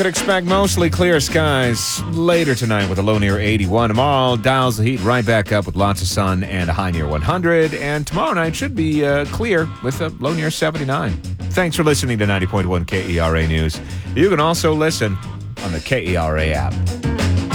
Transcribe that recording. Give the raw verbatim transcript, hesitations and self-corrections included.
could expect mostly clear skies later tonight with a low near eighty-one. Tomorrow dials the heat right back up with lots of sun and a high near one hundred. And tomorrow night should be uh, clear with a low near seventy-nine. Thanks for listening to ninety point one K E R A News. You can also listen on the K E R A app.